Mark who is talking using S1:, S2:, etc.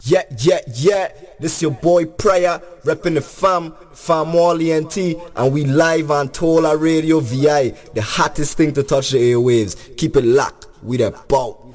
S1: Yeah. This your boy Prayer, repping the fam Wally and T, and we live on Tola Radio VI, the hottest thing to touch the airwaves. Keep it locked, we that bout.